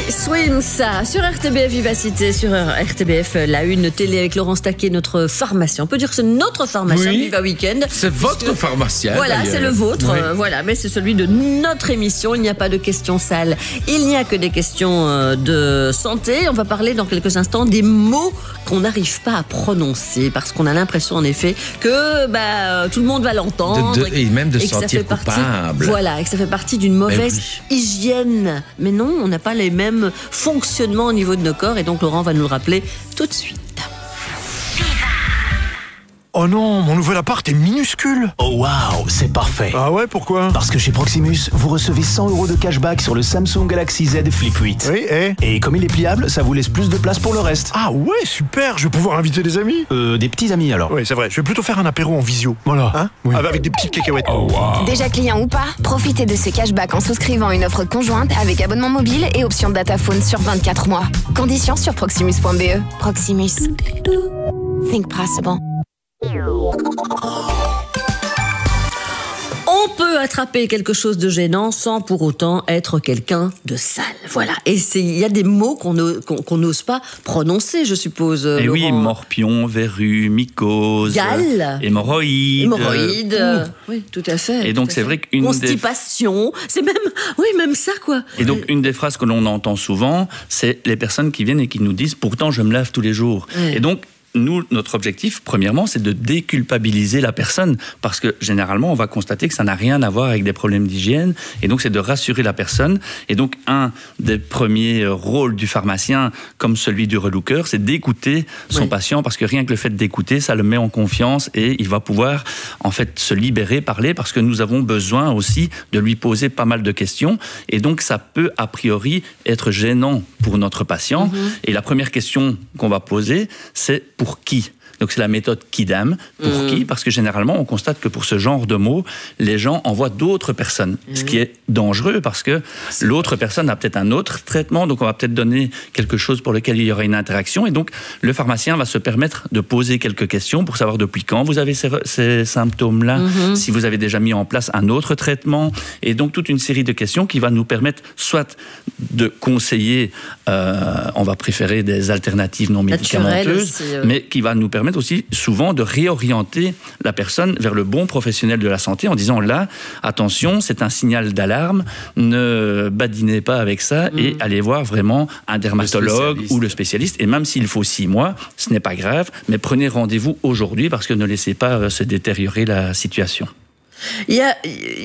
Swims sur RTBF Vivacité, sur RTBF La Une télé avec Laurence Taquet, notre pharmacien. On peut dire que c'est notre pharmacien Viva Weekend. C'est votre pharmacien. Voilà, d'ailleurs. c'est le vôtre. Oui. Voilà, mais c'est celui de notre émission. Il n'y a pas de questions sales. Il n'y a que des questions de santé. On va parler dans quelques instants des mots qu'on n'arrive pas à prononcer parce qu'on a l'impression en effet que tout le monde va l'entendre Et même de et se que ça sentir fait partie, coupable. voilà, et que ça fait partie d'une mauvaise hygiène. Mais non, on n'a pas les mêmes fonctionnements au niveau de nos corps et donc Laurent va nous le rappeler tout de suite. Oh non, mon nouvel appart est minuscule. Oh waouh, c'est parfait. Ah ouais, pourquoi? Parce que chez Proximus, vous recevez 100 € de cashback sur le Samsung Galaxy Z Flip 8. Oui, Et comme il est pliable, ça vous laisse plus de place pour le reste. Ah ouais, super, je vais pouvoir inviter des amis. Des petits amis alors. Oui, c'est vrai, je vais plutôt faire un apéro en visio. Voilà. Hein? Oui. Avec des petites cacahuètes. Déjà client ou pas, profitez de ce cashback en souscrivant une offre conjointe avec abonnement mobile et option dataphone sur 24 mois. Conditions sur proximus.be. Proximus. Think possible. On peut attraper quelque chose de gênant sans pour autant être quelqu'un de sale. Voilà. Et il y a des mots qu'on n'ose pas prononcer, je suppose. Et oui, Laurent. morpion, verrue, mycose, Gale. hémorroïdes. Hémorroïdes. Oui, tout à fait. Et donc, c'est vrai qu'une constipation. C'est même, même ça, quoi. Et donc, une des phrases que l'on entend souvent, c'est les personnes qui viennent et qui nous disent « pourtant, je me lave tous les jours Ouais. ». Et donc, nous, notre objectif, premièrement, c'est de déculpabiliser la personne, parce que généralement, on va constater que ça n'a rien à voir avec des problèmes d'hygiène, et donc c'est de rassurer la personne. Et donc, un des premiers rôles du pharmacien, comme celui du relooker, c'est d'écouter son patient, parce que rien que le fait d'écouter, ça le met en confiance, et il va pouvoir, en fait, se libérer, parler, parce que nous avons besoin aussi de lui poser pas mal de questions, et donc ça peut, a priori, être gênant pour notre patient. Et la première question qu'on va poser, c'est pour qui ? Donc c'est la méthode Kidam. Pour qui ? Parce que généralement, on constate que pour ce genre de mots, les gens envoient d'autres personnes. Ce qui est dangereux parce que l'autre personne a peut-être un autre traitement, donc on va peut-être donner quelque chose pour lequel il y aura une interaction. Et donc, le pharmacien va se permettre de poser quelques questions pour savoir depuis quand vous avez ces symptômes-là, si vous avez déjà mis en place un autre traitement. Et donc, toute une série de questions qui va nous permettre soit de conseiller, on va préférer des alternatives non médicamenteuses, aussi, mais qui va nous permettre aussi souvent de réorienter la personne vers le bon professionnel de la santé en disant là, attention, c'est un signal d'alarme, ne badinez pas avec ça et allez voir vraiment un dermatologue ou le spécialiste. Et même s'il faut 6 mois, ce n'est pas grave, mais prenez rendez-vous aujourd'hui parce que ne laissez pas se détériorer la situation. Il y a,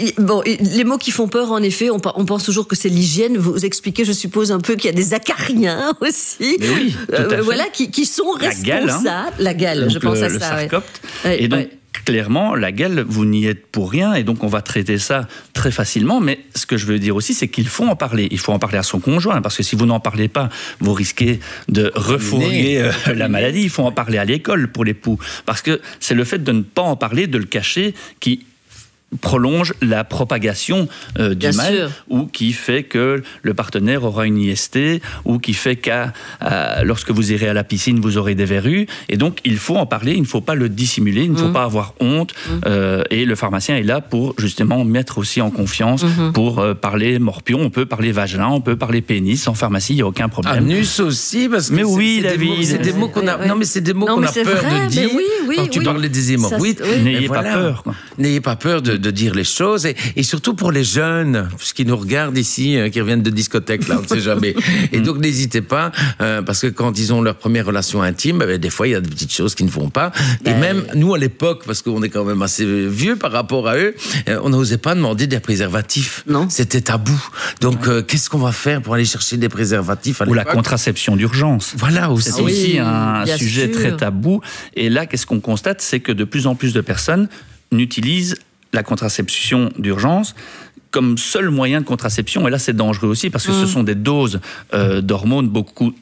les mots qui font peur, en effet, on pense toujours que c'est l'hygiène. Vous expliquez, je suppose, un peu qu'il y a des acariens aussi. Mais oui, tout à fait. Voilà, qui sont responsables. La gale, Donc je pense à le ça. sarcopte. Ouais. Et donc, clairement, la gale, vous n'y êtes pour rien, et donc on va traiter ça très facilement. Mais ce que je veux dire aussi, c'est qu'il faut en parler. Il faut en parler à son conjoint, parce que si vous n'en parlez pas, vous risquez de refourguer la maladie. Il faut en parler à l'école pour l'époux, parce que c'est le fait de ne pas en parler, de le cacher, qui prolonge la propagation du mal, ou qui fait que le partenaire aura une IST, ou qui fait que lorsque vous irez à la piscine, vous aurez des verrues. Et donc, il faut en parler, il ne faut pas le dissimuler, il ne faut pas avoir honte. Et le pharmacien est là pour justement mettre aussi en confiance, pour parler morpion, on peut parler vagin, on peut parler pénis. En pharmacie, il n'y a aucun problème. Anus aussi, parce que mais oui, David, c'est des mots qu'on a. Non, mais c'est des mots qu'on a peur de dire. Quand tu parlais des hémorroïdes, n'ayez pas peur. N'ayez pas peur de dire les choses, et surtout pour les jeunes, qui nous regardent ici, qui reviennent de discothèque, là, on ne sait jamais. Et donc n'hésitez pas, parce que quand ils ont leur première relation intime, des fois il y a des petites choses qui ne vont pas. Et même nous à l'époque, parce qu'on est quand même assez vieux par rapport à eux, on n'osait pas demander des préservatifs. Non. C'était tabou. Donc qu'est-ce qu'on va faire pour aller chercher des préservatifs à ou la l'époque ? contraception d'urgence. Voilà aussi. C'est aussi un bien sujet sûr. très tabou. Et là, qu'est-ce qu'on constate ? C'est que de plus en plus de personnes n'utilisent la contraception d'urgence comme seul moyen de contraception. Et là, c'est dangereux aussi parce que ce sont des doses d'hormones beaucoup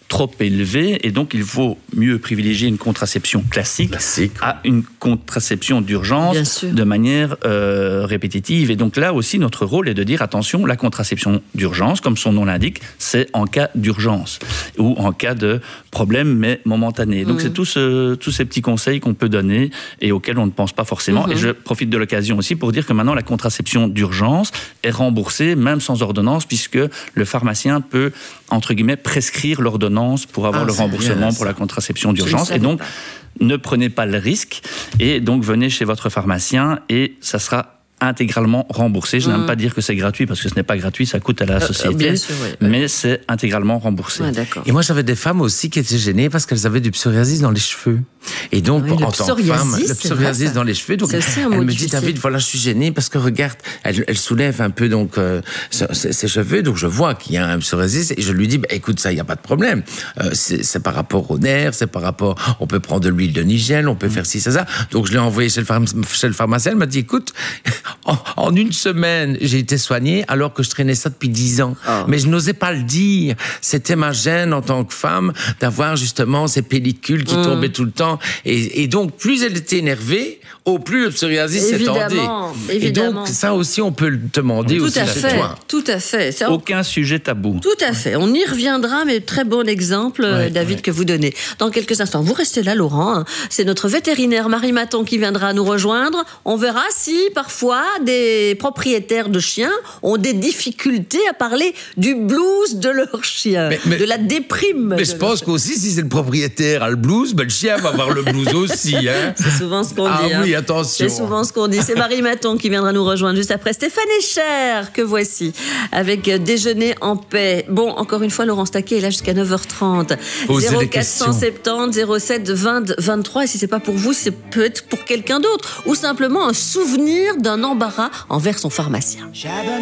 trop élevé et donc il faut mieux privilégier une contraception classique. À une contraception d'urgence de manière répétitive. Et donc là aussi, notre rôle est de dire attention, la contraception d'urgence, comme son nom l'indique, c'est en cas d'urgence ou en cas de problème mais momentané. Donc c'est tous ces petits conseils qu'on peut donner et auxquels on ne pense pas forcément. Et je profite de l'occasion aussi pour dire que maintenant la contraception d'urgence est remboursée même sans ordonnance puisque le pharmacien peut entre guillemets prescrire l'ordonnance pour avoir le remboursement pour la contraception d'urgence. Et donc ne prenez pas le risque et donc venez chez votre pharmacien et ça sera intégralement remboursé. Je n'aime pas dire que c'est gratuit parce que ce n'est pas gratuit, ça coûte à la société, bien sûr, mais c'est intégralement remboursé. Et moi j'avais des femmes aussi qui étaient gênées parce qu'elles avaient du psoriasis dans les cheveux. Et donc en tant que femme, le psoriasis dans les cheveux, donc elle me dit David, voilà, je suis gênée parce que regarde, elle soulève un peu donc ses cheveux, donc je vois qu'il y a un psoriasis et je lui dis écoute, ça il y a pas de problème. C'est par rapport aux nerfs, c'est par rapport, on peut prendre de l'huile de nigel, on peut faire ci ça. Donc je l'ai envoyé chez le pharmacien, elle m'a dit écoute, en une semaine, j'ai été soignée alors que je traînais ça depuis 10 ans. Mais je n'osais pas le dire. C'était ma gêne en tant que femme d'avoir justement ces pellicules qui tombaient tout le temps. Et donc, plus elle était énervée, au plus le psoriasis s'étendait. Et donc, ça aussi, on peut le demander aussi chez toi. Tout à fait. Ça, aucun sujet tabou. Tout à fait. On y reviendra, mais très bon exemple, David, que vous donnez. Dans quelques instants, vous restez là, Laurent. C'est notre vétérinaire Marie Maton qui viendra nous rejoindre. On verra si, parfois, des propriétaires de chiens ont des difficultés à parler du blues de leur chien, de la déprime. Mais je pense qu'aussi, si c'est le propriétaire a le blues, le chien va avoir le blues aussi. Hein. C'est souvent ce qu'on dit. Ah oui, attention. C'est souvent ce qu'on dit. C'est Marie Maton qui viendra nous rejoindre juste après. Stéphane Echer, que voici, avec Déjeuner en paix. Bon, encore une fois, Laurence Taquet est là jusqu'à 9h30. 0470 07 20 23. Et si c'est pas pour vous, c'est peut-être pour quelqu'un d'autre. Ou simplement un souvenir d'un embarras envers son pharmacien.